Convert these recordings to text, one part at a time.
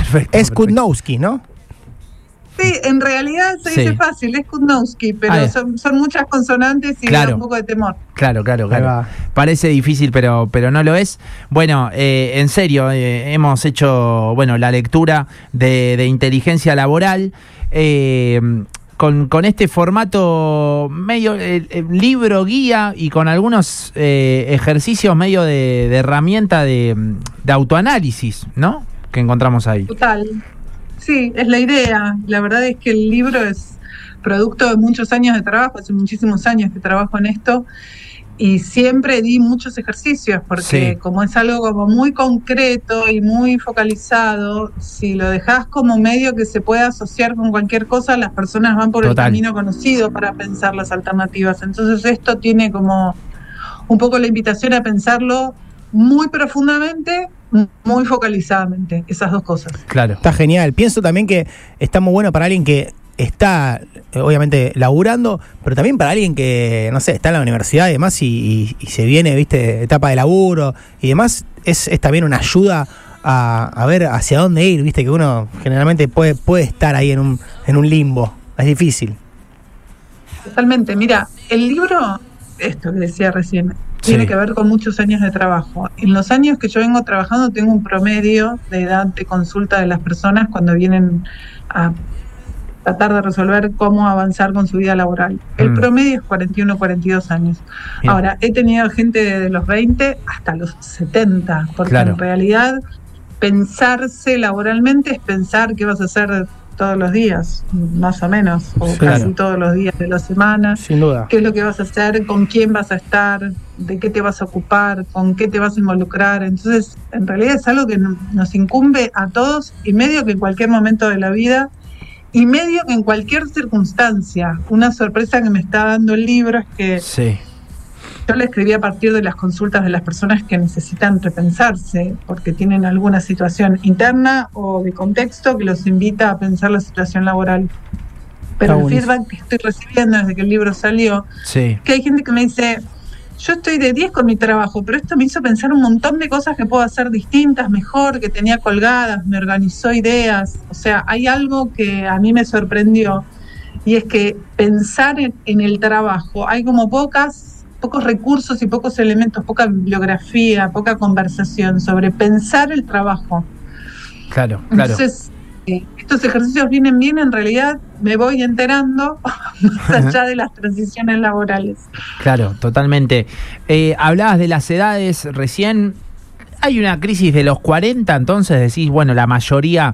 Perfecto. Es Kutnowski, ¿no? Sí, en realidad se dice fácil, es Kutnowski, pero son muchas consonantes y da un poco de temor. Claro. Parece difícil, pero no lo es. Bueno, en serio, hemos hecho la lectura de inteligencia laboral. Con este formato medio libro, guía y con algunos ejercicios medio de herramienta de autoanálisis, ¿no? Que encontramos ahí. Total. Sí, es la idea. La verdad es que el libro es producto de muchos años de trabajo, hace muchísimos años que trabajo en esto y siempre di muchos ejercicios porque como es algo como muy concreto y muy focalizado, si lo dejás como medio que se pueda asociar con cualquier cosa, las personas van por el camino conocido para pensar las alternativas. Entonces esto tiene como un poco la invitación a pensarlo muy profundamente, muy focalizadamente, esas dos cosas. Claro. Está genial. Pienso también que está muy bueno para alguien que está, obviamente, laburando, pero también para alguien que, no sé, está en la universidad y demás y se viene, viste, etapa de laburo y demás, es también una ayuda a ver hacia dónde ir, viste, que uno generalmente puede estar ahí en un limbo. Es difícil. Totalmente. Mira, el libro, esto que decía recién, tiene que ver con muchos años de trabajo. En los años que yo vengo trabajando tengo un promedio de edad de consulta de las personas cuando vienen a tratar de resolver cómo avanzar con su vida laboral. El promedio es 41, 42 años. Bien. Ahora, he tenido gente desde los 20 hasta los 70, porque en realidad pensarse laboralmente es pensar qué vas a hacer todos los días, más o menos, o casi todos los días de la semana. Sin duda. ¿Qué es lo que vas a hacer? ¿Con quién vas a estar? ¿De qué te vas a ocupar? ¿Con qué te vas a involucrar? Entonces, en realidad es algo que nos incumbe a todos y medio que en cualquier momento de la vida y medio que en cualquier circunstancia. Una sorpresa que me está dando el libro es que yo le escribí a partir de las consultas de las personas que necesitan repensarse porque tienen alguna situación interna o de contexto que los invita a pensar la situación laboral. Pero el feedback que estoy recibiendo desde que el libro salió, que hay gente que me dice, yo estoy de 10 con mi trabajo, pero esto me hizo pensar un montón de cosas que puedo hacer distintas, mejor, que tenía colgadas, me organizó ideas. O sea, hay algo que a mí me sorprendió y es que pensar en el trabajo, hay como pocos recursos y pocos elementos, poca bibliografía, poca conversación sobre pensar el trabajo. Claro. Entonces, estos ejercicios vienen bien, en realidad me voy enterando más allá de las transiciones laborales. Claro, totalmente. Hablabas de las edades recién. Hay una crisis de los 40, entonces decís, la mayoría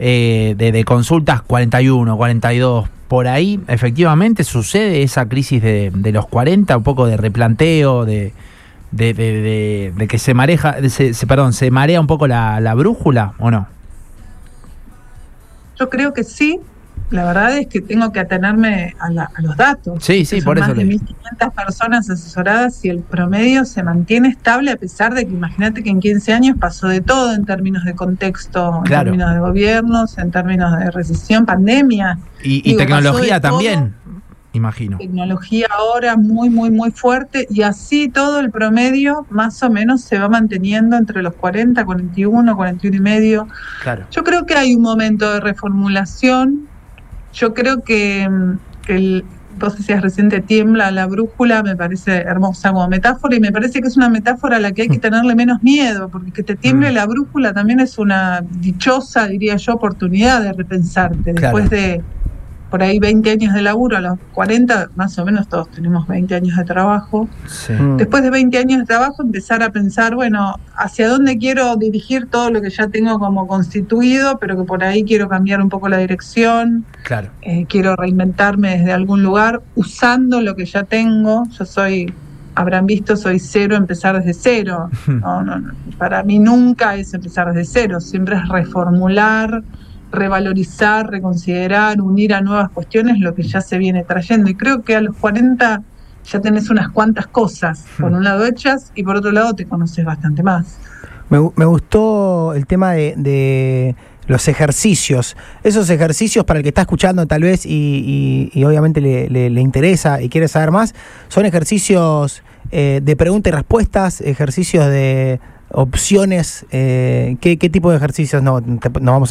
de consultas 41, 42, por ahí efectivamente sucede esa crisis de los 40, un poco de replanteo, de que se marea un poco la brújula, ¿o no? Yo creo que sí. La verdad es que tengo que atenerme a los datos. Sí, por eso. Más de 1.500 personas asesoradas y el promedio se mantiene estable a pesar de que imagínate que en 15 años pasó de todo en términos de contexto, en términos de gobiernos, en términos de recesión, pandemia. Y tecnología también, imagino. Tecnología ahora muy, muy, muy fuerte y así todo el promedio más o menos se va manteniendo entre los 40, 41, 41 y medio. Claro. Yo creo que hay un momento de reformulación. Yo creo que vos decías reciente, tiembla la brújula, me parece hermosa como metáfora y me parece que es una metáfora a la que hay que tenerle menos miedo, porque que te tiemble la brújula también es una dichosa, diría yo, oportunidad de repensarte. Después de por ahí 20 años de laburo, a los 40 más o menos todos tenemos 20 años de trabajo. Después de 20 años de trabajo empezar a pensar, hacia dónde quiero dirigir todo lo que ya tengo como constituido, pero que por ahí quiero cambiar un poco la dirección. Claro. Quiero reinventarme desde algún lugar usando lo que ya tengo. Yo habrán visto, soy cero, empezar desde cero. No, para mí nunca es empezar desde cero, siempre es reformular, revalorizar, reconsiderar, unir a nuevas cuestiones lo que ya se viene trayendo. Y creo que a los 40 ya tenés unas cuantas cosas, por un lado hechas, y por otro lado te conoces bastante más. Me gustó el tema de los ejercicios. Esos ejercicios para el que está escuchando tal vez y obviamente le interesa y quiere saber más, son ejercicios de preguntas y respuestas, ejercicios de opciones. ¿Qué tipo de ejercicios no vamos a